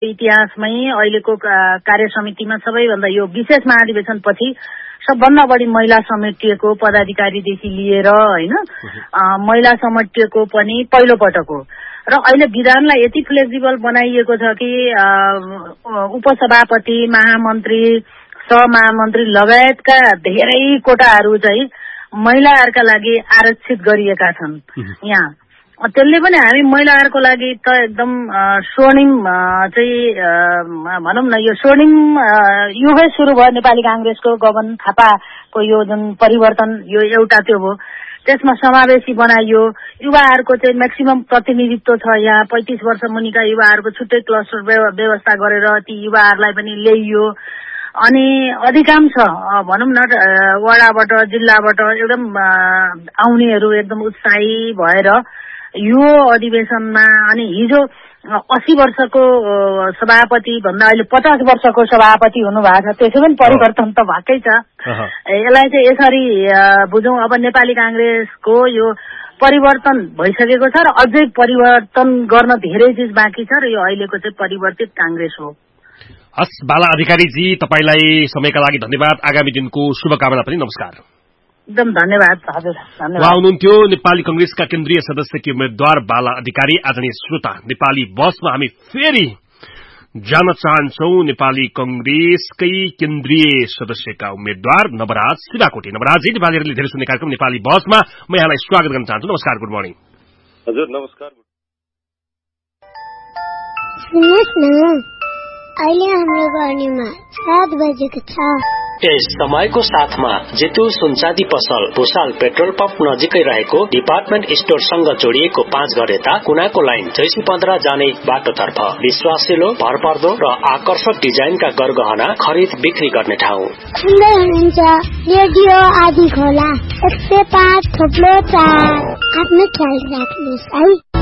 इतिहासमै अहिलेको कार्य समितिमा सबैभन्दा यो विशेष महाधिवेशनपछि सबभन्दा बढी महिला समेटिएको पदाधिकारीदेखि लिएर होइन महिला समेटिएको पनि पहिलो पटक हो र अहिले विधानलाई यति फ्लेक्सिबल बनाइएको छ कि उपसभापति महामन्त्री सहमहामन्त्री लगायतका धेरै कोटाहरू चाहिँ महिलाहरूका लागि आरक्षित गरिएका छन् यहाँ। त्यसले पनि हामी महिलाहरूको लागि त एकदम स्वर्णिम चाहिँ भनौँ न यो स्वर्णिम युगै सुरु भयो नेपाली कांग्रेसको गगन थापाको यो जुन परिवर्तन यो एउटा त्यो हो। त्यसमा समावेशी बनाइयो युवाहरूको चाहिँ म्याक्सिमम प्रतिनिधित्व छ यहाँ 35 वर्ष मुनिका युवाहरूको छुट्टै क्लस्टर व्यवस्था गरेर ती युवाहरूलाई पनि ल्याइयो अनि अधिकांश भनौँ न वडाबाट जिल्लाबाट एकदम आउनेहरू एकदम उत्साही भएर यो अधिवेशनमा अनि हिजो 80 वर्षको सभापति भन्दा अहिले 50 वर्षको सभापति हुनुभएको छ त्यसै पनि परिवर्तन त भएकै छ। यसलाई चाहिँ यसरी बुझौँ अब नेपाली कांग्रेसको यो परिवर्तन भइसकेको छ र अझै परिवर्तन गर्न धेरै चिज बाँकी छ र यो अहिलेको चाहिँ परिवर्तित कांग्रेस हो। हस् बाला अधिकारीजी तपाईलाई समयका लागि धन्यवाद। आगामी दिनको शुभकामना पनि। नमस्कार। एकदम धन्यवाद हजुर। उहाँ हुनुहुन्थ्यो नेपाली कंग्रेसका केन्द्रीय सदस्यकी उम्मेद्वार बाला अधिकारी। आदरणीय श्रोता नेपाली बसमा हामी फेरि जान चाहन्छौं नेपाली कंग्रेसकै केन्द्रीय सदस्यका उम्मेद्वार नवराज शिवाकोटी। नवराजजी नेपालीहरूले धेरै सुन्ने कार्यक्रम नेपाली बसमा म यहाँलाई स्वागत गर्न चाहन्छु। नमस्कार, गुड मर्निङ। हजुर नमस्कार। सुन्नुहोस् न अहिले हाम्रो गर्नेमा 7 बजेको छ। यस समयको साथमा जेतु सुनचाँदी पसल भुसाल पेट्रोल पम्प नजिकै रहेको डिपार्टमेन्ट स्टोरसँग जोडिएको 5 घर यता कुनाको लाइन 615 जाने बाटोतर्फ विश्वासिलो भरपर्दो र आकर्षक डिजाइनका गरगहना खरिद बिक्री गर्ने ठाउँ। सुन्दै हुनुहुन्छ रेडियो आदि खोला 105.4। आफ्नो ख्याल राख्नुहोस् है।